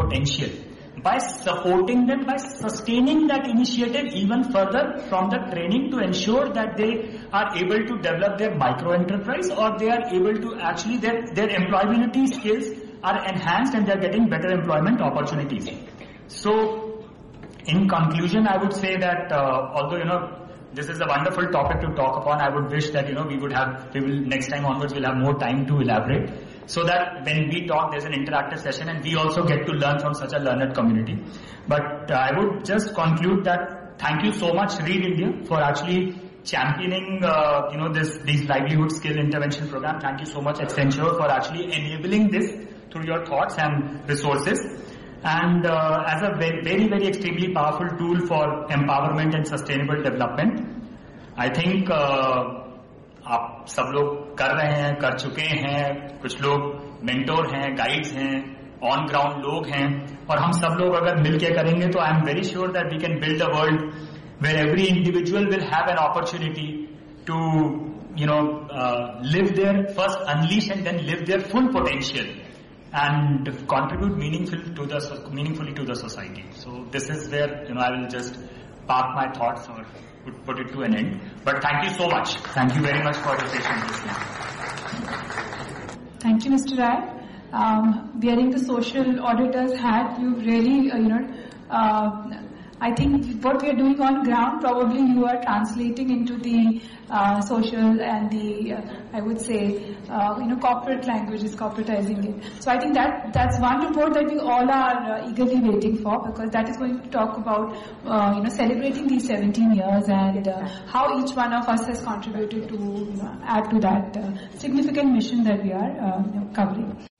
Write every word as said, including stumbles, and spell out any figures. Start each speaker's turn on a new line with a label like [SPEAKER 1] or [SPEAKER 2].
[SPEAKER 1] potential by supporting them, by sustaining that initiative even further from the training to ensure that they are able to develop their micro enterprise, or they are able to actually their, their employability skills are enhanced and they are getting better employment opportunities. So in conclusion, I would say that uh, although, you know, this is a wonderful topic to talk upon, I would wish that, you know, we would have, we will next time onwards, we'll have more time to elaborate, so that when we talk, there's an interactive session and we also get to learn from such a learned community. But uh, I would just conclude that thank you so much, Read India, for actually championing, uh, you know, this, these livelihood skill intervention program. Thank you so much, Accenture, for actually enabling this through your thoughts and resources. And uh, as a very, very, very extremely powerful tool for empowerment and sustainable development, I think uh, आप सब लोग कर रहे हैं, कर चुके हैं, कुछ लोग मेंटोर हैं, गाइड्स हैं, ऑन ग्राउंड लोग हैं, और हम सब लोग अगर मिलके करेंगे तो I am very sure that we can build a world where every individual will have an opportunity to you know live there first unleash and then live there full potential and contribute meaningful to the meaningfully to the society. So this is where, you know, I will just park my thoughts or put it to an end. But thank you so much. Thank you very much for your patient listening.
[SPEAKER 2] Thank you, Mister Rai. Um, wearing the social auditor's hat, you really, uh, you know, uh, I think what we are doing on ground, probably you are translating into the uh, social and the, uh, I would say, uh, you know, corporate languages, corporatizing it. So I think that that's one report that we all are uh, eagerly waiting for, because that is going to talk about, uh, you know, celebrating these seventeen years and uh, how each one of us has contributed to, you know, add to that uh, significant mission that we are uh, you know, covering.